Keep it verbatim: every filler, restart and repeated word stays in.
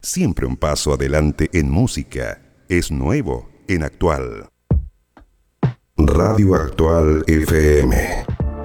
Siempre un paso adelante en música. Es nuevo en Actual. Radio Actual F M.